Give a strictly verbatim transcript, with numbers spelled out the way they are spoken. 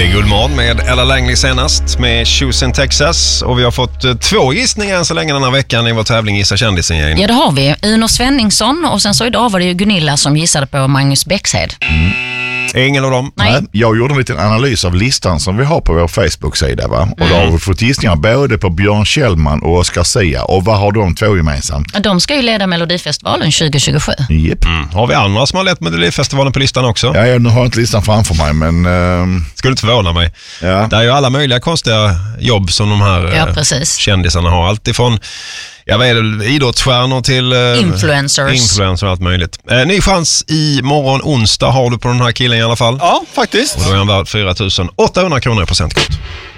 Det är Guldmorgon med Ella Langley senast med Choose in Texas. Och vi har fått eh, två gissningar än så länge den här veckan i vår tävling Gissa kändisen igen. Ja, det har vi. Uno Svenningsson och sen så idag var det ju Gunilla som gissade på Magnus Bexhed. Mm. Ingen av dem? Nej. Jag gjorde en liten analys av listan som vi har på vår Facebook-sida, va? Och då har vi fått gissningar både på Björn Kjellman och Oscar Sia. Och vad har de två gemensamt? De ska ju leda Melodifestivalen tjugo tjugosju. Yep. Mm. Har vi andra som har lett Melodifestivalen på listan också? Ja, jag har inte listan framför mig, men... Uh... Skulle inte förvåna mig. Ja. Det är ju alla möjliga konstiga jobb som de här Ja, eh, precis. kändisarna har. Allt ifrån jag vet, idrottsstjärnor till eh, Influencers. influencers och allt möjligt. Eh, ny chans i morgon onsdag har du på den här killen i alla fall. Ja, faktiskt. Och då är han värd fyra tusen åttahundra kronor i procentkort.